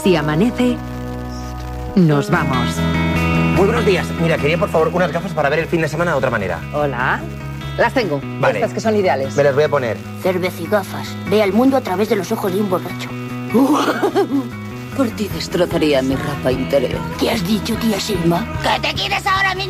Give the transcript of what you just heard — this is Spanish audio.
Si amanece, nos vamos. Muy buenos días. Mira, quería por favor unas gafas para ver el fin de semana de otra manera. Hola. Las tengo. Vale. Estas que son ideales. Me las voy a poner. Cerveza y gafas. Ve al mundo a través de los ojos de un borracho. Por ti destrozaría mi rapa interior. ¿Qué has dicho, tía Selma? ¡Que te quieres ahora mismo!